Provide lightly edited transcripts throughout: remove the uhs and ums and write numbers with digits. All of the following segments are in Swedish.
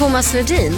Thomas Ledin.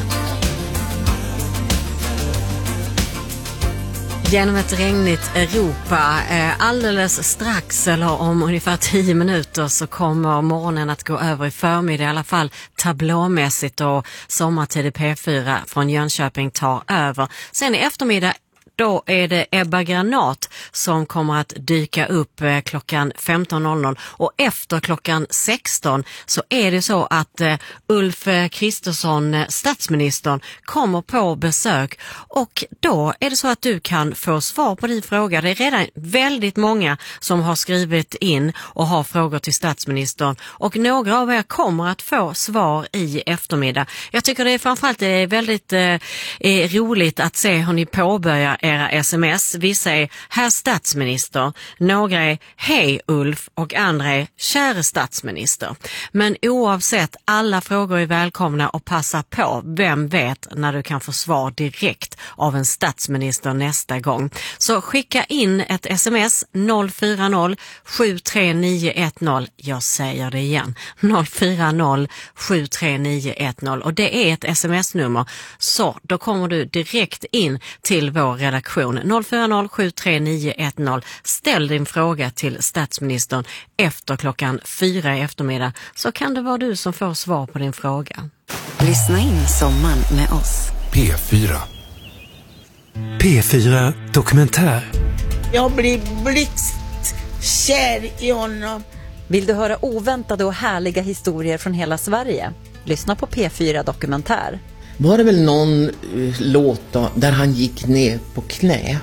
Genom ett regnigt Europa, alldeles strax eller om ungefär 10 minuter så kommer morgonen att gå över i förmiddag, i alla fall tablåmässigt, och sommartid i P4 från Jönköping tar över. Sen i eftermiddag då är det Ebba Granat som kommer att dyka upp klockan 15.00, och efter klockan 16 så är det så att Ulf Kristersson, statsministern, kommer på besök, och då är det så att du kan få svar på din fråga. Det är redan väldigt många som har skrivit in och har frågor till statsministern, och några av er kommer att få svar i eftermiddag. Jag tycker det är framförallt väldigt roligt att se hur ni påbörjar era sms. Vissa är herr statsminister, några är hej Ulf och andra är kära statsminister. Men oavsett, alla frågor är välkomna, och passa på, vem vet när du kan få svar direkt av en statsminister nästa gång. Så skicka in ett sms 040 73910. Jag säger det igen, 040 73910, och det är ett sms-nummer, så då kommer du direkt in till vår redaktion 040 73910. Ställ din fråga till statsministern efter klockan 4 i eftermiddag, så kan det vara du som får svar på din fråga. Lyssna in sommaren med oss. P4. P4 Dokumentär. Jag blir blixtkär i honom. Vill du höra oväntade och härliga historier från hela Sverige? Lyssna på P4 Dokumentär. Var det väl någon låt då, där han gick ner på knä?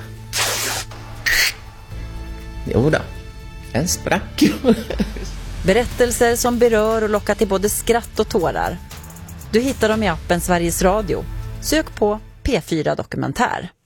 Jo då, den sprack. Berättelser som berör och lockar till både skratt och tårar. Du hittar dem i appen Sveriges Radio. Sök på P4 Dokumentär.